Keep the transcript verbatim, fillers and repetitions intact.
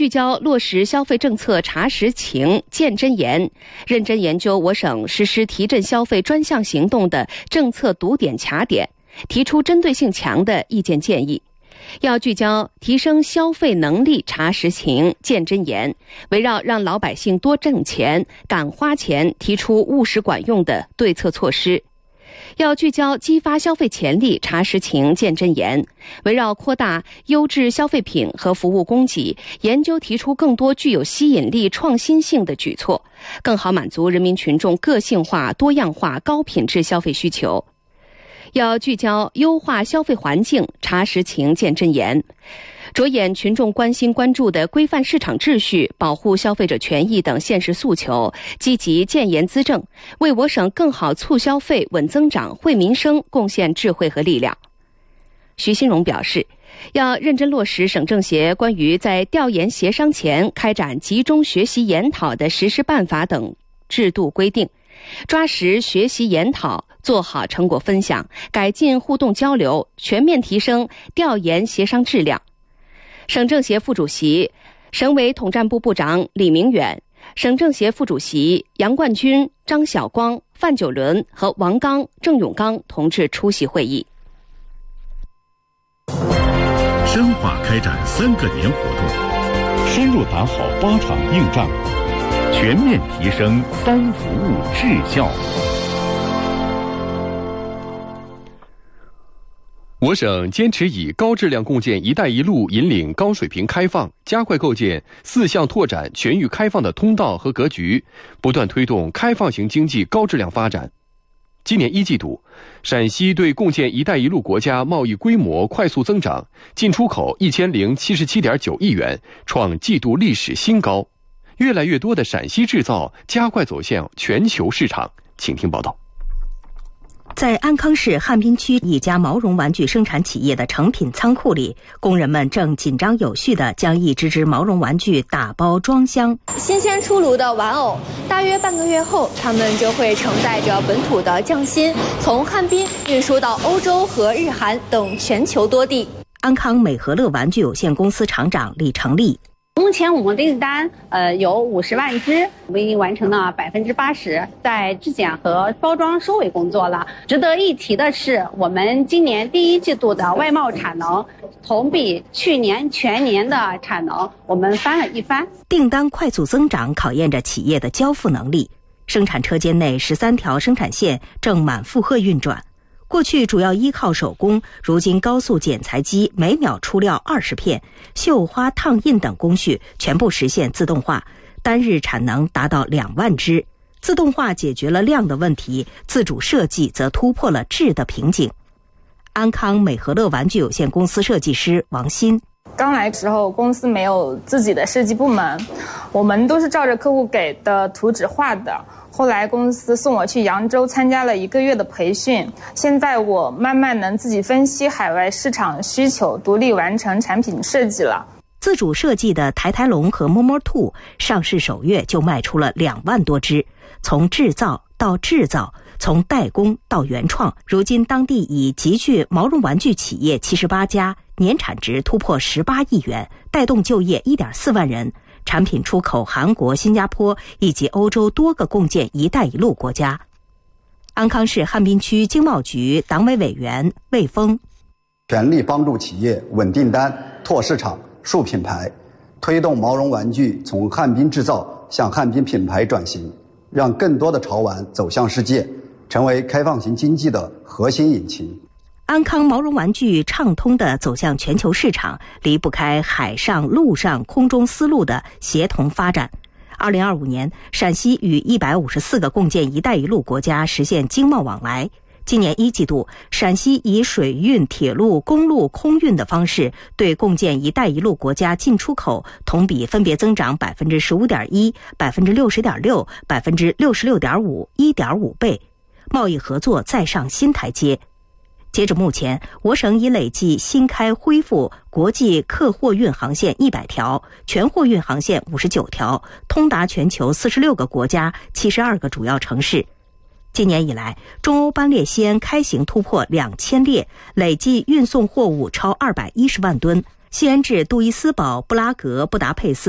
聚焦落实消费政策查实情、见真言，认真研究我省实施提振消费专项行动的政策堵点卡点，提出针对性强的意见建议。要聚焦提升消费能力查实情、见真言，围绕让老百姓多挣钱、敢花钱，提出务实管用的对策措施。要聚焦激发消费潜力查实情、见真言，围绕扩大优质消费品和服务供给，研究提出更多具有吸引力、创新性的举措，更好满足人民群众个性化、多样化、高品质消费需求。要聚焦优化消费环境查实情、见真言，着眼群众关心关注的规范市场秩序、保护消费者权益等现实诉求，积极建言资政，为我省更好促消费、稳增长、惠民生贡献智慧和力量。徐新荣表示，要认真落实省政协关于在调研协商前开展集中学习研讨的实施办法等制度规定，抓实学习研讨，做好成果分享，改进互动交流，全面提升调研协商质量。省政协副主席、省委统战部部长李明远，省政协副主席杨冠军、张晓光、范九伦和王刚、郑永刚同志出席会议。 深化开展三个年活动，深入打好八场硬仗，全面提升三服务质效。 我省坚持以高质量共建“一带一路”引领高水平开放，加快构建四项拓展全域开放的通道和格局，不断推动开放型经济高质量发展。今年一季度，陕西对共建“一带一路”国家贸易规模快速增长，进出口一千零七十七点九亿元，创季度历史新高。越来越多的陕西制造加快走向全球市场。请听报道。 在安康市汉滨区一家毛绒玩具生产企业的成品仓库里，工人们正紧张有序地将一只只毛绒玩具打包装箱。 新鲜出炉的玩偶，大约半个月后，他们就会承载着本土的匠心，从汉滨运输到欧洲和日韩等全球多地。 安康美和乐玩具有限公司厂长李成立。 目前我们订单呃有五十万只，我们已经完成了百分之八十，在质检和包装收尾工作了。值得一提的是，我们今年第一季度的外贸产能同比去年全年的产能，我们翻了一番。 订单快速增长考验着企业的交付能力。生产车间内十三条生产线正满负荷运转。过去主要依靠手工，如今高速剪裁机每秒出料二十片，绣花、烫印等工序全部实现自动化，单日产能达到两万只。自动化解决了量的问题，自主设计则突破了质的瓶颈。安康美和乐玩具有限公司设计师王鑫。 刚来的时候，公司没有自己的设计部门，我们都是照着客户给的图纸画的。后来公司送我去扬州参加了一个月的培训，现在我慢慢能自己分析海外市场需求，独立完成产品设计了。 自主设计的台台龙和摸摸兔上市首月就卖出了两万多只，从制造到制造，从代工到原创，如今当地已集聚毛绒玩具企业七十八家，年产值突破十八亿元，带动就业一点四万人。产品出口韩国、新加坡以及欧洲多个共建“一带一路”国家。安康市汉滨区经贸局党委委员魏峰： 全力帮助企业稳订单、拓市场、树品牌，推动毛绒玩具从汉滨制造向汉滨品牌转型，让更多的潮玩走向世界，成为开放型经济的核心引擎。 安康毛绒玩具畅通地走向全球市场，离不开海上、陆上、空中丝路的协同发展。二零二五年，陕西与一百五十四个共建“一带一路”国家实现经贸往来。今年一季度，陕西以水运、铁路、公路、空运的方式对共建“一带一路”国家进出口同比分别增长百分之十五点一、百分之六十点六、百分之六十六点五、一点五倍，贸易合作再上新台阶。截至目前，我省已累计新开恢复国际客货运航线一百条，全货运航线五十九条，通达全球四十六个国家、七十二个主要城市。今年以来，中欧班列西安开行突破两千列，累计运送货物超二百一十万吨。西安至杜伊斯堡、布拉格、布达佩斯